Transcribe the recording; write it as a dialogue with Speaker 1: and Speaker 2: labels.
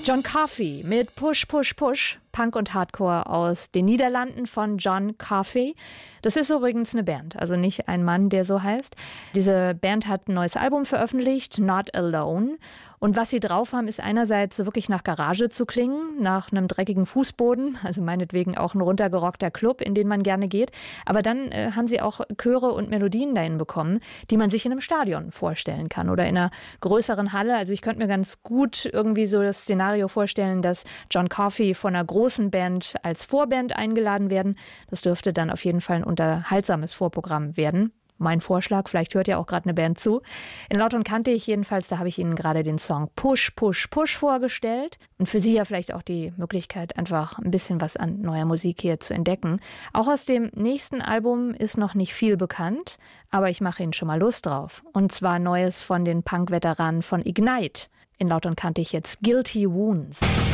Speaker 1: John Coffey mit Push, Push, Push, Punk und Hardcore aus den Niederlanden von John Coffey. Das ist übrigens eine Band, also nicht ein Mann, der so heißt. Diese Band hat ein neues Album veröffentlicht, Not Alone. Und was sie drauf haben, ist einerseits so wirklich nach Garage zu klingen, nach einem dreckigen Fußboden, also meinetwegen auch ein runtergerockter Club, in den man gerne geht. Aber dann haben sie auch Chöre und Melodien dahin bekommen, die man sich in einem Stadion vorstellen kann oder in einer größeren Halle. Also ich könnte mir ganz gut irgendwie so das Szenario vorstellen, dass John Coffey von einer großen Band als Vorband eingeladen werden. Das dürfte dann auf jeden Fall ein unterhaltsames Vorprogramm werden. Mein Vorschlag, vielleicht hört ja auch gerade eine Band zu. In Laut und Kantig jedenfalls, da habe ich Ihnen gerade den Song Push, Push, Push vorgestellt. Und für Sie ja vielleicht auch die Möglichkeit, einfach ein bisschen was an neuer Musik hier zu entdecken. Auch aus dem nächsten Album ist noch nicht viel bekannt, aber ich mache Ihnen schon mal Lust drauf. Und zwar Neues von den Punk-Veteranen von Ignite. In Laut und Kantig jetzt Guilty Wounds.